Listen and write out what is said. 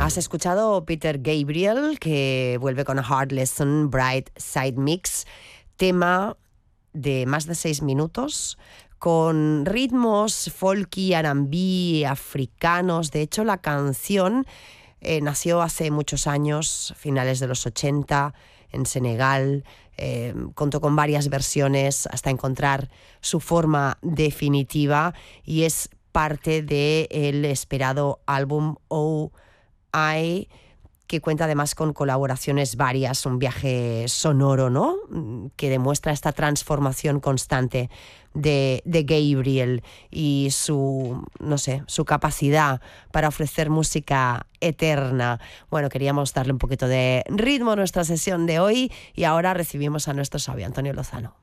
Has escuchado Peter Gabriel, que vuelve con A Hard Lesson, Bright Side Mix, tema de más de 6 minutos, con ritmos folky, R&B, africanos. De hecho, la canción nació hace muchos años, finales de los 80, en Senegal. Contó con varias versiones hasta encontrar su forma definitiva y es parte del esperado álbum O.I., que cuenta además con colaboraciones varias, un viaje sonoro, ¿no?, que demuestra esta transformación constante de Gabriel y su capacidad para ofrecer música eterna. Bueno, queríamos darle un poquito de ritmo a nuestra sesión de hoy y ahora recibimos a nuestro sabio Antonio Lozano.